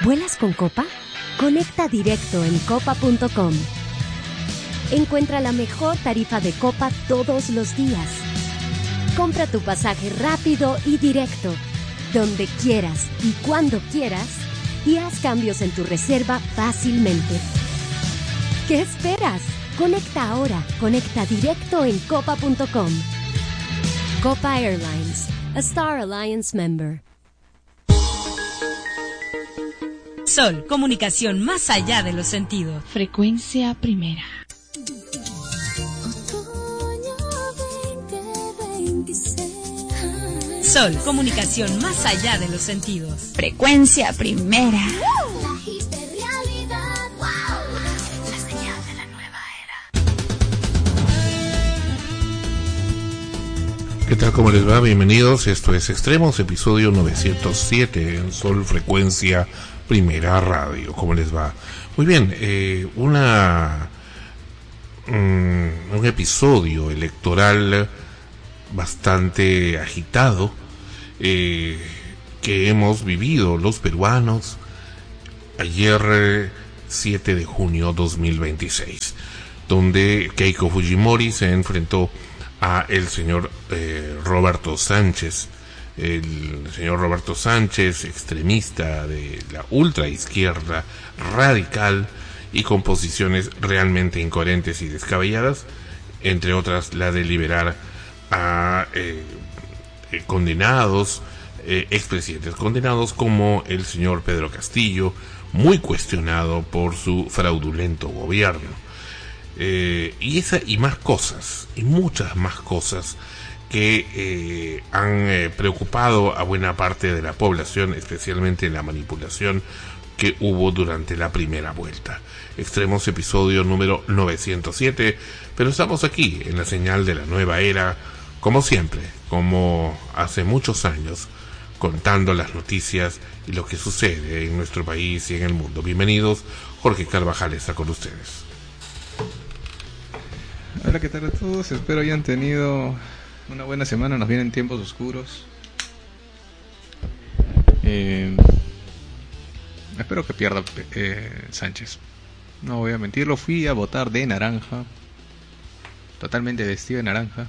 ¿Vuelas con Copa? Conecta directo en copa.com. Encuentra la mejor tarifa de Copa todos los días. Compra tu pasaje rápido y directo, donde quieras y cuando quieras, y haz cambios en tu reserva fácilmente. ¿Qué esperas? Conecta ahora. Conecta directo en copa.com. Copa Airlines, a Star Alliance member. Sol, comunicación más allá de los sentidos. Frecuencia primera. Sol, comunicación más allá de los sentidos. Frecuencia primera. La hiperrealidad, wow. La señal de la nueva era. ¿Qué tal? ¿Cómo les va? Bienvenidos. Esto es Extremos, episodio 907 en Sol Frecuencia Primera Radio. ¿Cómo les va? Muy bien, un episodio electoral bastante agitado que hemos vivido los peruanos ayer 7 de junio 2026, donde Keiko Fujimori se enfrentó a el señor Roberto Sánchez. El señor Roberto Sánchez, extremista de la ultraizquierda radical y con posiciones realmente incoherentes y descabelladas, entre otras la de liberar a condenados, expresidentes condenados como el señor Pedro Castillo, muy cuestionado por su fraudulento gobierno. Y más cosas, y muchas más cosas que han preocupado a buena parte de la población, especialmente la manipulación que hubo durante la primera vuelta. Extremos, episodio número 907, pero estamos aquí en la señal de la nueva era, como siempre, como hace muchos años, contando las noticias y lo que sucede en nuestro país y en el mundo. Bienvenidos, Jorge Carvajal está con ustedes. Hola, ¿qué tal a todos? Espero hayan tenido una buena semana. Nos vienen tiempos oscuros. Espero que pierda Sánchez. No voy a mentirlo, fui a votar de naranja, totalmente vestido de naranja.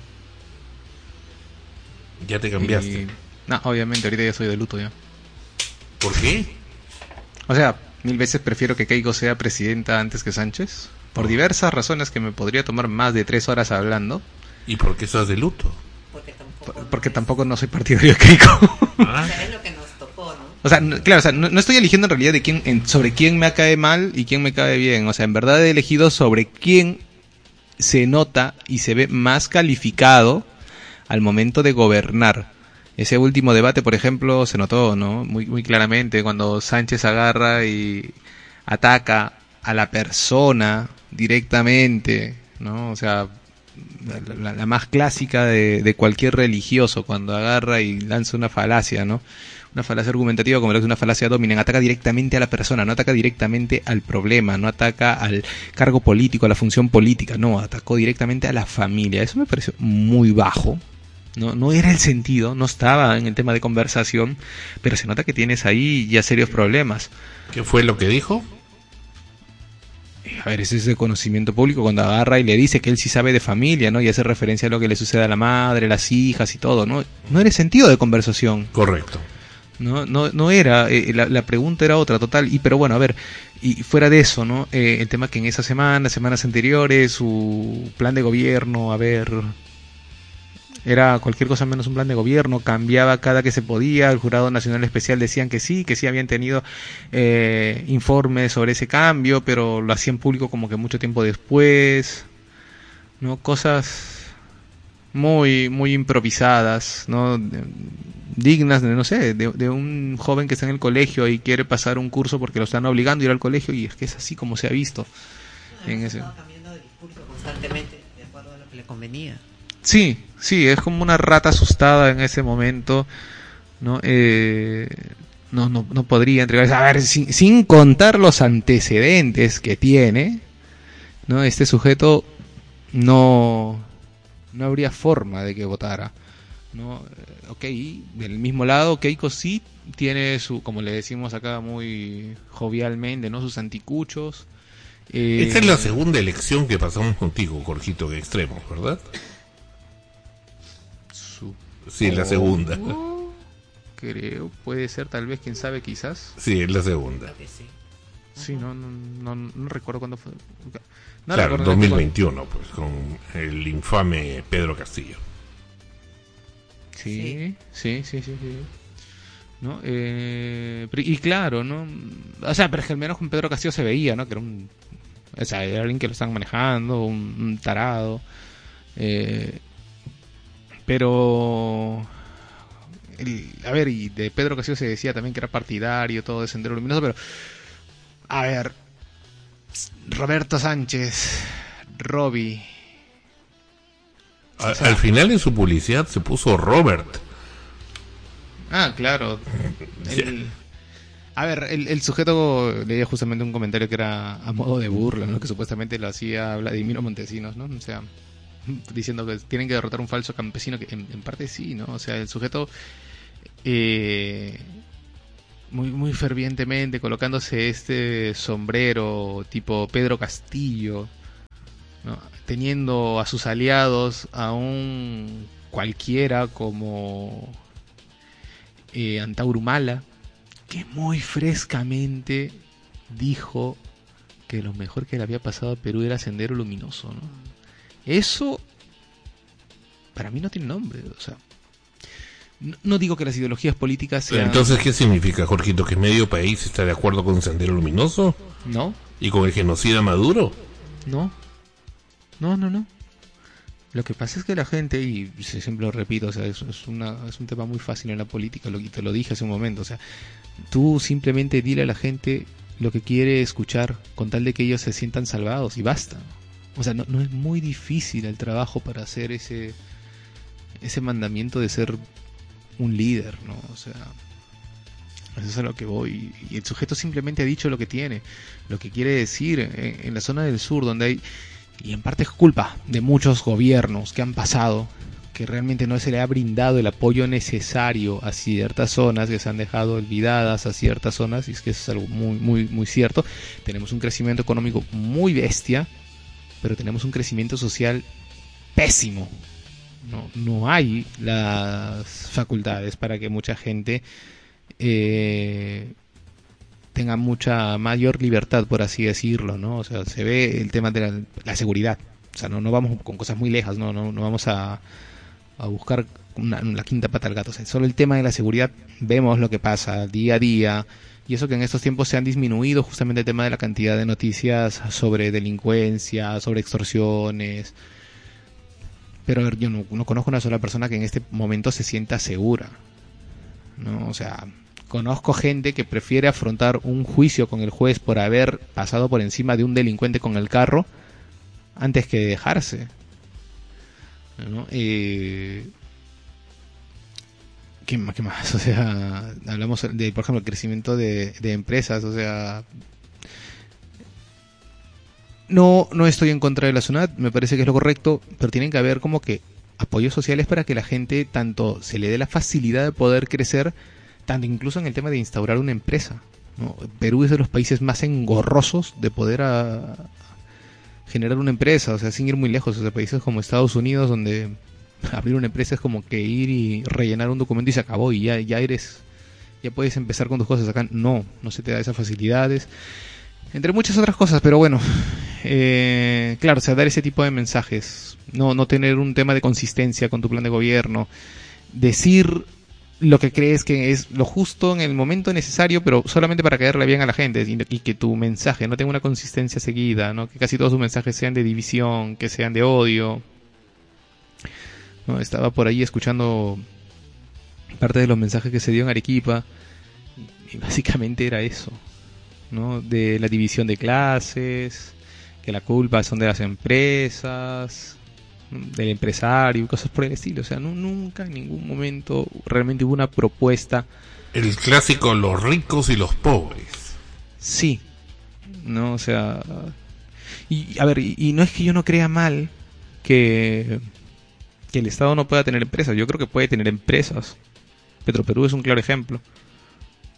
¿Ya te cambiaste? No, obviamente, ahorita ya soy de luto ya. ¿Por qué? O sea, 1000 veces prefiero que Keiko sea presidenta antes que Sánchez, por diversas razones que me podría tomar más de 3 horas hablando. ¿Y por qué estás de luto? Porque tampoco no soy partidario de Keiko. O sea, es lo que nos tocó, ¿no? O sea, claro, o sea, no estoy eligiendo en realidad sobre quién me cae mal y quién me cae bien. O sea, en verdad he elegido sobre quién se nota y se ve más calificado al momento de gobernar. Ese último debate, por ejemplo, se notó, ¿no? Muy claramente cuando Sánchez agarra y ataca a la persona directamente, ¿no? O sea, la más clásica de cualquier religioso, cuando agarra y lanza una falacia, ¿no? Una falacia argumentativa como lo que es una falacia dominen, ataca directamente a la persona, no ataca directamente al problema, no ataca al cargo político, a la función política, no, atacó directamente a la familia. Eso me pareció muy bajo. No era el sentido, no estaba en el tema de conversación, pero se nota que tienes ahí ya serios problemas. ¿Qué fue lo que dijo? A ver, ese es de conocimiento público cuando agarra y le dice que él sí sabe de familia, ¿no? Y hace referencia a lo que le sucede a la madre, las hijas y todo, ¿no? No era sentido de conversación. Correcto. No era, la pregunta era otra, total. Pero bueno, a ver, y fuera de eso, ¿no? El tema que en esa semanas anteriores, su plan de gobierno, a ver, era cualquier cosa menos un plan de gobierno, cambiaba cada que se podía. El Jurado Nacional Especial decían que sí habían tenido informes sobre ese cambio, pero lo hacían público como que mucho tiempo después, ¿no? Cosas muy improvisadas, ¿no? Dignas de, no sé, de un joven que está en el colegio y quiere pasar un curso porque lo están obligando a ir al colegio, y es que es así como se ha visto. Estaba cambiando de discurso constantemente de acuerdo a lo que le convenía. Sí, es como una rata asustada en ese momento, ¿no? No podría entregarse. A ver, sin contar los antecedentes que tiene, ¿no? Este sujeto no habría forma de que votara, ¿no? Ok, del mismo lado, Keiko sí tiene su, como le decimos acá muy jovialmente, ¿no? Sus anticuchos. Esta es la segunda elección que pasamos contigo, Jorgito, de Extremos, ¿verdad? Sí, la segunda. Creo, puede ser, tal vez, quién sabe, quizás. Sí, es la segunda. Sí, no recuerdo cuándo fue. No claro, recuerdo 2021, pues, con el infame Pedro Castillo. Sí. ¿No? Y claro, ¿no? O sea, pero es que al menos con Pedro Castillo se veía, ¿no? Que era era alguien que lo estaban manejando, un tarado. Pero... a ver, y de Pedro Castillo se decía también que era partidario, todo de Sendero Luminoso, pero... A ver... Roberto Sánchez, Robbie... Al final en su publicidad se puso Robert. Ah, claro. A ver, el sujeto leía justamente un comentario que era a modo de burla, ¿no? Que supuestamente lo hacía Vladimiro Montesinos, ¿no? O sea, diciendo que tienen que derrotar un falso campesino, que en parte sí, ¿no? O sea, el sujeto muy fervientemente colocándose este sombrero tipo Pedro Castillo, ¿no? Teniendo a sus aliados a un cualquiera como Antauro Humala, que muy frescamente dijo que lo mejor que le había pasado a Perú era Sendero Luminoso, ¿no? Eso para mí no tiene nombre, o sea, no digo que las ideologías políticas sean... Entonces, ¿qué significa, Jorgito? ¿Que medio país está de acuerdo con Sendero Luminoso? No. ¿Y con el genocida Maduro? No. Lo que pasa es que la gente, y siempre lo repito, o sea, es un tema muy fácil en la política, te lo dije hace un momento, o sea, tú simplemente dile a la gente lo que quiere escuchar con tal de que ellos se sientan salvados y basta. O sea, no es muy difícil el trabajo para hacer ese mandamiento de ser un líder, ¿no? O sea, eso es a lo que voy. Y el sujeto simplemente ha dicho lo que tiene, lo que quiere decir en la zona del sur, donde hay... Y en parte es culpa de muchos gobiernos que han pasado, que realmente no se le ha brindado el apoyo necesario a ciertas zonas, que se han dejado olvidadas a ciertas zonas, y es que eso es algo muy cierto. Tenemos un crecimiento económico muy bestia, pero tenemos un crecimiento social pésimo. No hay las facultades para que mucha gente tenga mucha mayor libertad, por así decirlo, ¿no? O sea, se ve el tema de la seguridad. O sea, no vamos con cosas muy lejas, no vamos a buscar la quinta pata al gato. O sea, solo el tema de la seguridad, vemos lo que pasa día a día, y eso que en estos tiempos se han disminuido justamente el tema de la cantidad de noticias sobre delincuencia, sobre extorsiones. Pero a ver, yo no conozco una sola persona que en este momento se sienta segura, ¿no? O sea... Conozco gente que prefiere afrontar un juicio con el juez por haber pasado por encima de un delincuente con el carro antes que dejarse, ¿no? ¿Qué más? O sea, hablamos de, por ejemplo, el crecimiento de empresas. O sea, no estoy en contra de la SUNAT, me parece que es lo correcto, pero tienen que haber como que apoyos sociales para que la gente tanto se le dé la facilidad de poder crecer, tanto incluso en el tema de instaurar una empresa, ¿no? Perú es de los países más engorrosos de poder generar una empresa, o sea, sin ir muy lejos. O sea, países como Estados Unidos, donde abrir una empresa es como que ir y rellenar un documento y se acabó, y ya puedes empezar con tus cosas. Acá no se te da esas facilidades, entre muchas otras cosas, pero bueno, claro, o sea, dar ese tipo de mensajes, no tener un tema de consistencia con tu plan de gobierno, decir lo que crees que es lo justo en el momento necesario, pero solamente para caerle bien a la gente, y que tu mensaje no tenga una consistencia seguida, ¿no? Que casi todos tus mensajes sean de división, que sean de odio, ¿no? Estaba por ahí escuchando parte de los mensajes que se dio en Arequipa, y básicamente era eso, ¿no? De la división de clases, que la culpa son de las empresas, del empresario y cosas por el estilo. O sea, nunca en ningún momento realmente hubo una propuesta. El clásico, los ricos y los pobres. Sí, no, o sea, y a ver, y no es que yo no crea mal que el Estado no pueda tener empresas. Yo creo que puede tener empresas. Petroperú es un claro ejemplo,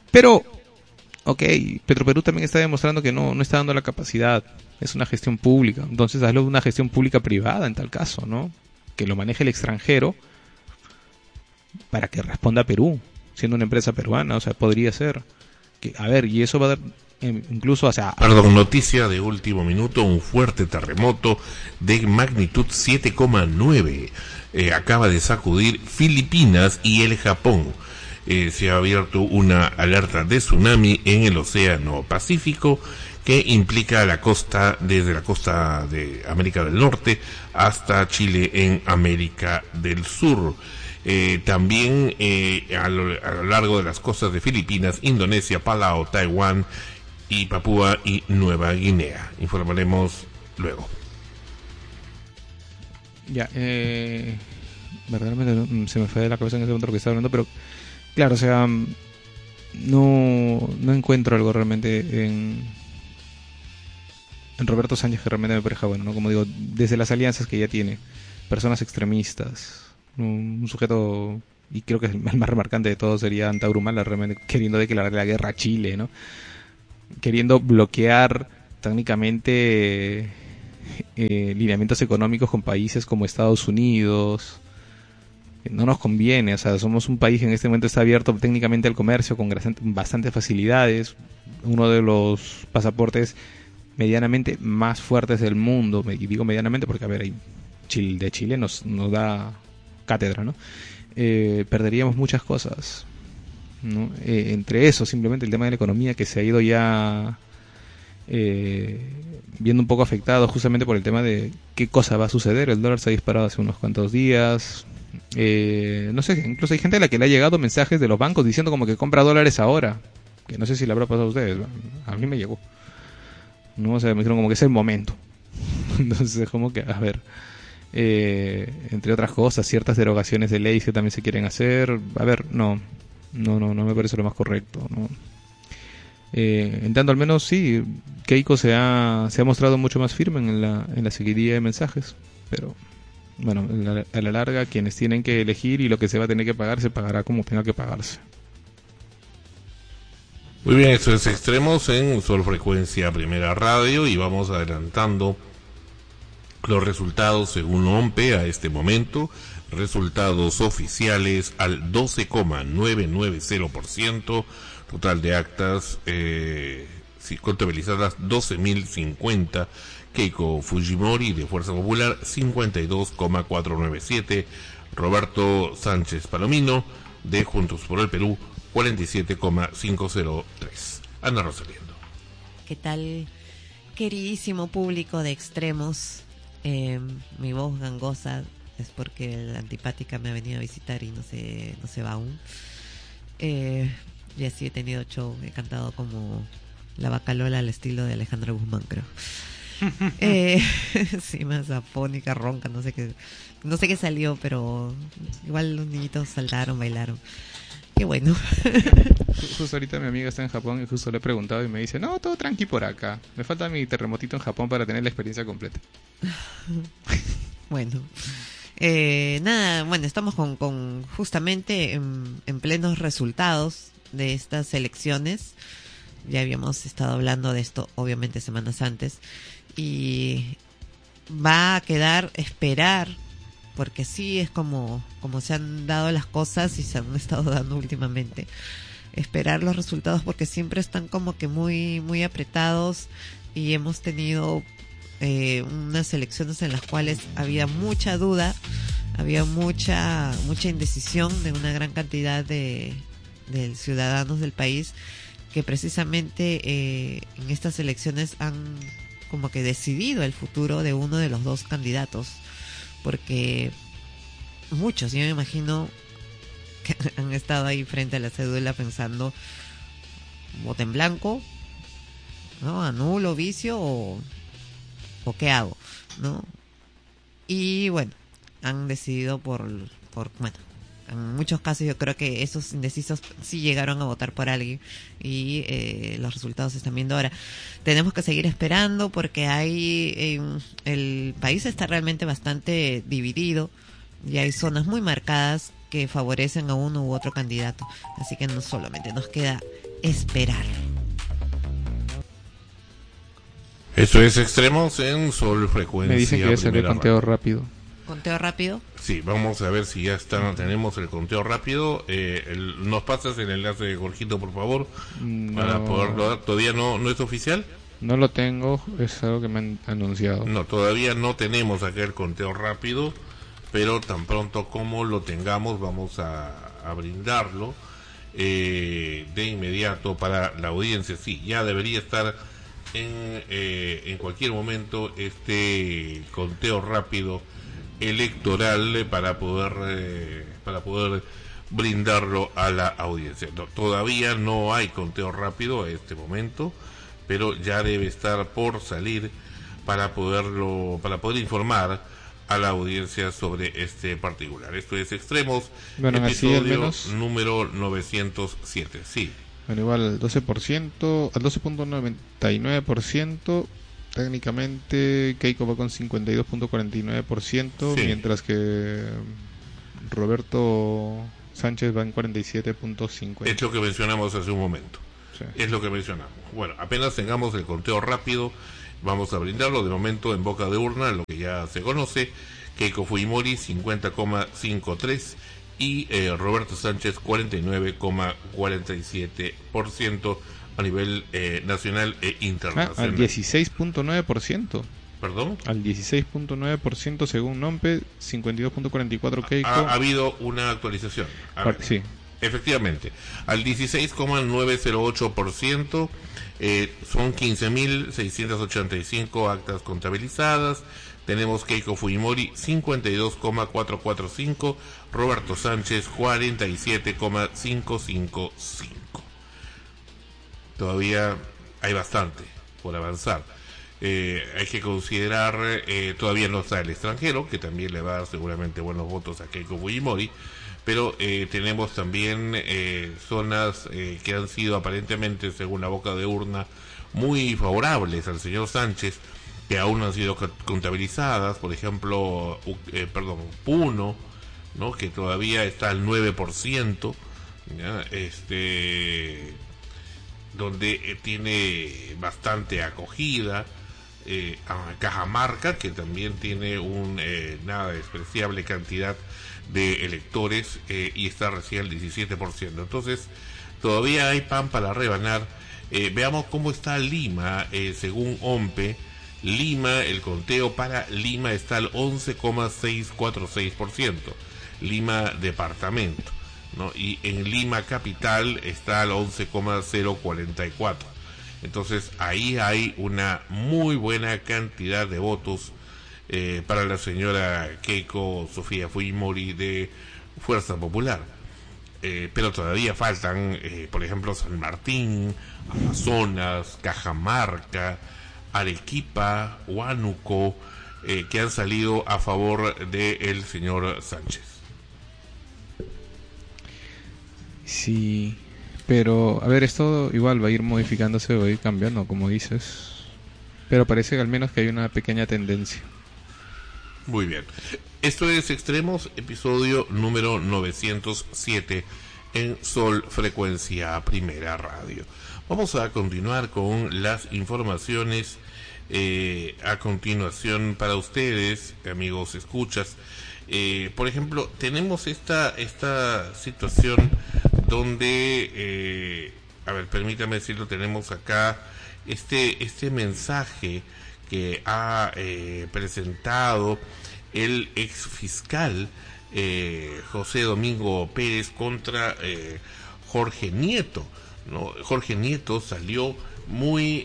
Pero, ok, Petroperú también está demostrando que no está dando la capacidad. Es una gestión pública. Entonces hazlo una gestión pública privada en tal caso, ¿no? Que lo maneje el extranjero para que responda a Perú, siendo una empresa peruana. O sea, podría ser. A ver, y eso va a dar incluso, o sea... Perdón, noticia de último minuto, un fuerte terremoto de magnitud 7,9 acaba de sacudir Filipinas y el Japón. Se ha abierto una alerta de tsunami en el Océano Pacífico que implica la costa, desde la costa de América del Norte hasta Chile en América del Sur. También a lo largo de las costas de Filipinas, Indonesia, Palau, Taiwán y Papúa y Nueva Guinea. Informaremos luego. Ya, verdaderamente se me fue de la cabeza en ese momento lo que estaba hablando, pero claro, o sea, no encuentro algo realmente en Roberto Sánchez que realmente me parezca bueno, ¿no? Como digo, desde las alianzas que ya tiene, personas extremistas, un sujeto, y creo que el más remarcante de todos sería Antauro Humala, realmente queriendo declarar la guerra a Chile, ¿no? Queriendo bloquear técnicamente lineamientos económicos con países como Estados Unidos. No nos conviene, o sea, somos un país que en este momento está abierto técnicamente al comercio con bastantes facilidades, uno de los pasaportes medianamente más fuertes del mundo, y digo medianamente porque, a ver, de Chile nos da cátedra, ¿no? Perderíamos muchas cosas, ¿no? Entre eso, simplemente el tema de la economía que se ha ido ya viendo un poco afectado justamente por el tema de qué cosa va a suceder. El dólar se ha disparado hace unos cuantos días. No sé, incluso hay gente a la que le ha llegado mensajes de los bancos diciendo como que compra dólares ahora, que no sé si le habrá pasado a ustedes, a mí me llegó, ¿no? O sea, me dijeron como que es el momento. Entonces, como que, a ver, entre otras cosas, ciertas derogaciones de leyes que también se quieren hacer. A ver, no me parece lo más correcto, ¿no? En tanto, al menos sí, Keiko se ha mostrado mucho más firme en la seguidilla de mensajes, pero bueno, a la larga quienes tienen que elegir y lo que se va a tener que pagar se pagará como tenga que pagarse. Muy bien, esto es Extremos en Sol Frecuencia Primera Radio y vamos adelantando los resultados según OMPE a este momento. Resultados oficiales al 12,990%, total de actas contabilizadas 12.050, Keiko Fujimori de Fuerza Popular 52,497, Roberto Sánchez Palomino de Juntos por el Perú 47,503. Ana Rosaliendo. ¿Qué tal, queridísimo público de Extremos? Mi voz gangosa es porque la antipática me ha venido a visitar y no se va aún. Y así he tenido show, he cantado como la vaca Lola al estilo de Alejandra Guzmán, creo. Sí, más afónica, ronca, no sé qué salió, pero igual los niñitos saltaron, bailaron. Qué bueno. Justo ahorita mi amiga está en Japón y justo le he preguntado y me dice, no, todo tranqui por acá. Me falta mi terremotito en Japón para tener la experiencia completa. Bueno. Nada, bueno, estamos con justamente en plenos resultados de estas elecciones. Ya habíamos estado hablando de esto, obviamente, semanas antes. Y va a quedar esperar, porque sí es como se han dado las cosas y se han estado dando últimamente. Esperar los resultados porque siempre están como que muy, muy apretados y hemos tenido unas elecciones en las cuales había mucha duda, había mucha indecisión de una gran cantidad de ciudadanos del país que precisamente en estas elecciones han como que decidido el futuro de uno de los dos candidatos, porque muchos, yo me imagino que han estado ahí frente a la cédula pensando, voto en blanco, ¿no? Anulo, vicio o qué hago, ¿no? Y bueno, han decidido por bueno, en muchos casos yo creo que esos indecisos sí llegaron a votar por alguien y los resultados se están viendo ahora. Tenemos que seguir esperando porque el país está realmente bastante dividido y hay zonas muy marcadas que favorecen a uno u otro candidato. Así que no solamente nos queda esperar. Eso es Extremos en Sol Frecuencia. Me dicen que ya salió Primera conteo Radio. rápido. ¿Conteo rápido? Sí, vamos a ver si ya está, tenemos el conteo rápido. ¿Nos pasas el enlace de Jorgito, por favor? Para poderlo dar. ¿Todavía no es oficial? No lo tengo, es algo que me han anunciado. No, todavía no tenemos acá el conteo rápido, pero tan pronto como lo tengamos vamos a brindarlo de inmediato para la audiencia. Sí, ya debería estar en cualquier momento este conteo rápido electoral para poder brindarlo a la audiencia. Todavía no hay conteo rápido a este momento, pero ya debe estar por salir para poder informar a la audiencia sobre este particular. Esto es Extremos, Bueno, así al episodio menos. número 907. Sí. Bueno, igual al 12%, al 12.99%, técnicamente Keiko va con 52.49%, Sí. mientras que Roberto Sánchez va en 47.50%. Es lo que mencionamos hace un momento. Sí. Es lo que mencionamos. Bueno, apenas tengamos el conteo rápido, vamos a brindarlo. De momento, en boca de urna, lo que ya se conoce, Keiko Fujimori 50,53% y Roberto Sánchez 49,47% a nivel nacional e Al internacional. 16.9%. ¿Perdón? Al 16.9% según NOMPE, 52.44% Keiko. Ha habido una actualización. A ver. Sí. Efectivamente, al 16,908%, son 15.685 actas contabilizadas. Tenemos Keiko Fujimori 52,445, Roberto Sánchez 47,555. Todavía hay bastante por avanzar. Hay que considerar, todavía no está el extranjero, que también le va a dar seguramente buenos votos a Keiko Fujimori, pero tenemos también zonas que han sido aparentemente, según la boca de urna, muy favorables al señor Sánchez, que aún no han sido contabilizadas. Por ejemplo, Puno, ¿no?, que todavía está al 9%, ¿ya? Donde tiene bastante acogida. Cajamarca, que también tiene nada despreciable cantidad de electores, y está recién al 17%. Entonces, todavía hay pan para rebanar. Veamos cómo está Lima, según OMPE. Lima, el conteo para Lima está al 11,646%. Lima departamento, ¿no? Y en Lima capital está al 11,044%. Entonces ahí hay una muy buena cantidad de votos para la señora Keiko Sofía Fujimori de Fuerza Popular. Pero todavía faltan, por ejemplo, San Martín, Amazonas, Cajamarca, Arequipa, Huánuco, que han salido a favor del señor Sánchez. Sí, pero a ver, esto igual va a ir modificándose, va a ir cambiando, como dices. Pero parece que al menos que hay una pequeña tendencia. Muy bien. Esto es Extremos, episodio número 907 en Sol Frecuencia Primera Radio. Vamos a continuar con las informaciones a continuación para ustedes, amigos escuchas. Por ejemplo, tenemos esta situación donde, a ver, permítame decirlo, tenemos acá este mensaje que ha presentado el ex fiscal José Domingo Pérez contra Jorge Nieto, ¿no? Jorge Nieto salió muy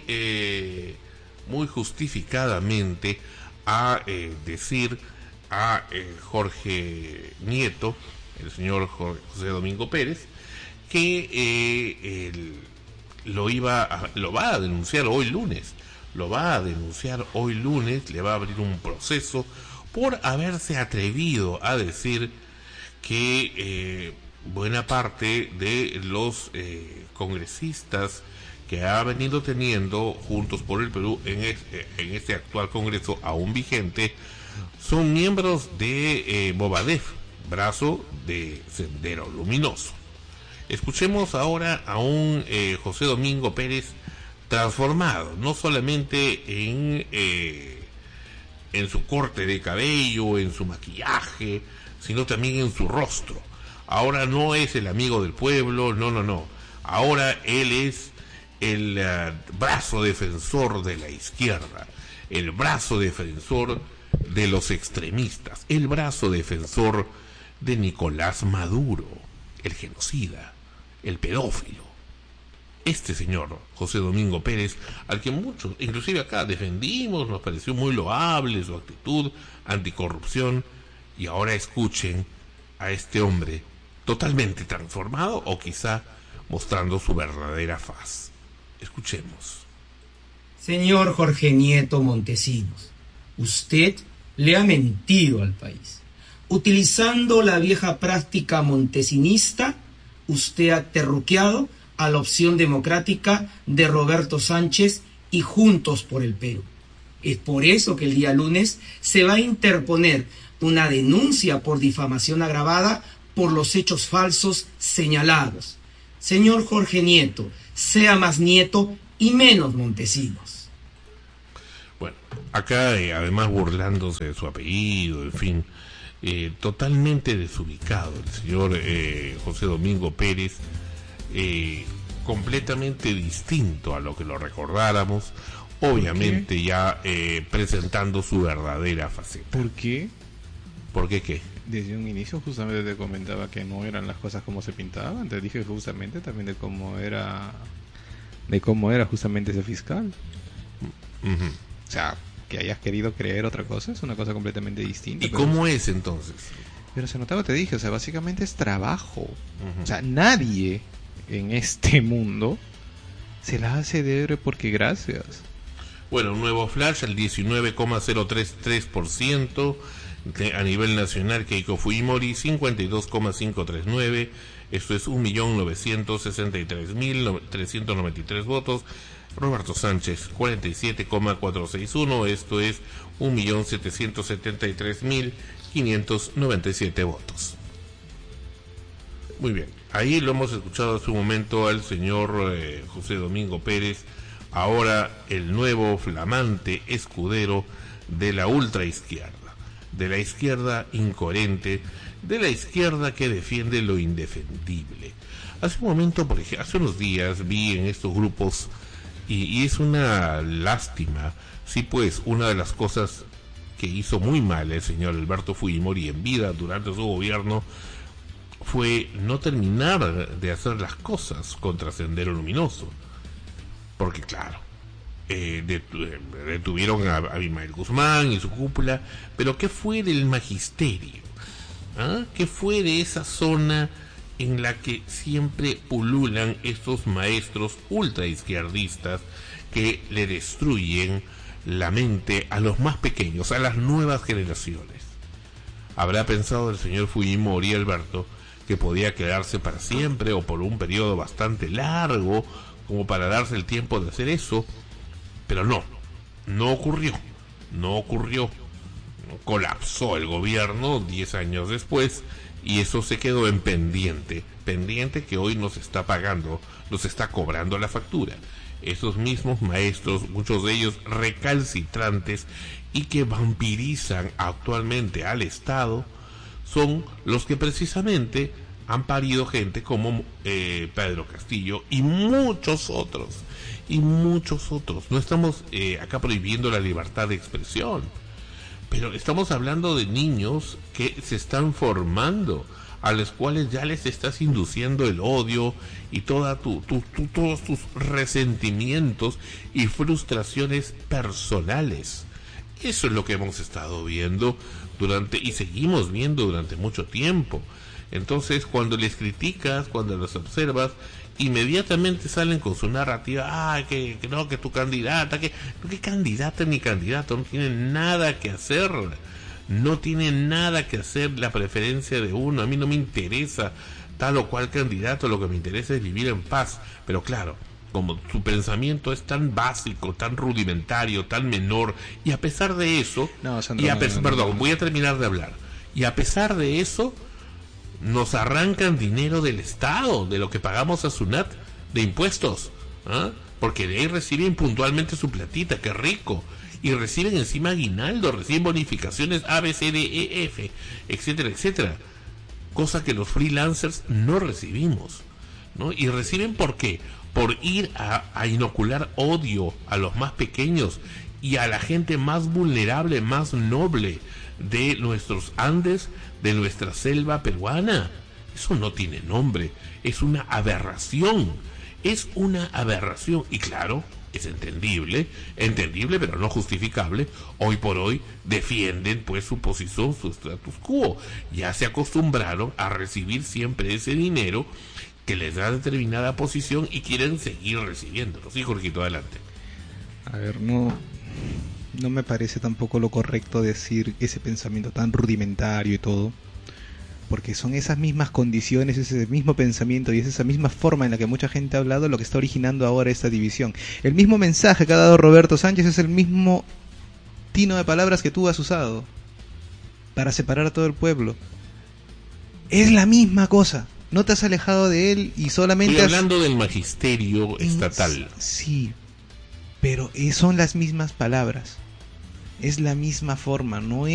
justificadamente a decir a Jorge Nieto, el señor José Domingo Pérez, que lo va a denunciar hoy lunes. Lo va a denunciar hoy lunes, le va a abrir un proceso por haberse atrevido a decir que buena parte de los congresistas que ha venido teniendo Juntos por el Perú en este actual Congreso aún vigente son miembros de Movadef, brazo de Sendero Luminoso. Escuchemos ahora a un José Domingo Pérez transformado, no solamente en su corte de cabello, en su maquillaje, sino también en su rostro. Ahora no es el amigo del pueblo, no. Ahora él es el brazo defensor de la izquierda, el brazo defensor de los extremistas, el brazo defensor de Nicolás Maduro, el genocida, el pedófilo. Este señor, José Domingo Pérez, al que muchos, inclusive acá, defendimos, nos pareció muy loable su actitud anticorrupción, y ahora escuchen a este hombre totalmente transformado o quizá mostrando su verdadera faz. Escuchemos. Señor Jorge Nieto Montesinos, usted le ha mentido al país. Utilizando la vieja práctica montesinista, usted ha terruqueado a la opción democrática de Roberto Sánchez y Juntos por el Perú. Es por eso que el día lunes se va a interponer una denuncia por difamación agravada por los hechos falsos señalados. Señor Jorge Nieto, sea más Nieto y menos Montesinos. Bueno, acá además burlándose de su apellido, en fin, totalmente desubicado el señor José Domingo Pérez, completamente distinto a lo que lo recordáramos, obviamente ya presentando su verdadera faceta. ¿Por qué? ¿Por qué qué? Desde un inicio justamente te comentaba que no eran las cosas como se pintaban. Te dije justamente también de cómo era justamente ese fiscal. Uh-huh. O sea, que hayas querido creer otra cosa es una cosa completamente distinta. ¿Y cómo es entonces? Pero se notaba, te dije, o sea, básicamente es trabajo. Uh-huh. O sea, nadie en este mundo se la hace de héroe porque gracias. Bueno, un nuevo flash, el 19,033%. A nivel nacional, Keiko Fujimori 52,539, esto es 1.963.393 votos. Roberto Sánchez 47,461, esto es 1.773.597 votos. Muy bien, ahí lo hemos escuchado hace un momento al señor José Domingo Pérez, ahora el nuevo flamante escudero de la ultraizquierda, de la izquierda incoherente, de la izquierda que defiende lo indefendible. Hace un momento, por ejemplo, hace unos días vi en estos grupos, y es una lástima, sí, pues una de las cosas que hizo muy mal el señor Alberto Fujimori en vida durante su gobierno fue no terminar de hacer las cosas contra Sendero Luminoso, porque claro, detuvieron a Abimael Guzmán y su cúpula, pero ¿qué fue del magisterio? ¿Ah? ¿Qué fue de esa zona en la que siempre pululan estos maestros ultraizquierdistas que le destruyen la mente a los más pequeños, a las nuevas generaciones? ¿Habrá pensado el señor Fujimori, Alberto, que podía quedarse para siempre o por un periodo bastante largo como para darse el tiempo de hacer eso? Pero no ocurrió. Colapsó el gobierno 10 años después y eso se quedó en pendiente que hoy nos está pagando, nos está cobrando la factura. Esos mismos maestros, muchos de ellos recalcitrantes y que vampirizan actualmente al Estado, son los que precisamente han parido gente como Pedro Castillo y muchos otros. No estamos acá prohibiendo la libertad de expresión, pero estamos hablando de niños que se están formando, a los cuales ya les estás induciendo el odio y todos tus resentimientos y frustraciones personales. Eso es lo que hemos estado viendo y seguimos viendo durante mucho tiempo. Entonces, cuando les criticas, cuando los observas, inmediatamente salen con su narrativa, que no, que tu candidata, que candidata ni candidato, no tienen nada que hacer, la preferencia de uno. A mí no me interesa tal o cual candidato, lo que me interesa es vivir en paz. Pero claro, como su pensamiento es tan básico, tan rudimentario, tan menor, y a pesar de eso, voy a terminar de hablar, y a pesar de eso, nos arrancan dinero del Estado, de lo que pagamos a SUNAT de impuestos, ¿ah? Porque de ahí reciben puntualmente su platita, qué rico, y reciben encima aguinaldo, reciben bonificaciones A, B, C, D, E, F, etcétera, etcétera, cosa que los freelancers no recibimos, ¿no? Y reciben ¿por qué? Por ir a inocular odio a los más pequeños y a la gente más vulnerable, más noble de nuestros Andes, de nuestra selva peruana. Eso no tiene nombre, es una aberración, y claro, es entendible, pero no justificable. Hoy por hoy defienden pues su posición, su status quo. Ya se acostumbraron a recibir siempre ese dinero que les da determinada posición y quieren seguir recibiéndolo. Sí, Jorgito, adelante. A ver, no me parece tampoco lo correcto decir ese pensamiento tan rudimentario y todo, porque son esas mismas condiciones, ese mismo pensamiento y es esa misma forma en la que mucha gente ha hablado lo que está originando ahora esta división. El mismo mensaje que ha dado Roberto Sánchez es el mismo tino de palabras que tú has usado para separar a todo el pueblo. Es la misma cosa. No te has alejado de él y solamente... Estoy hablando del magisterio estatal. Sí, pero son las mismas palabras. Es la misma forma, no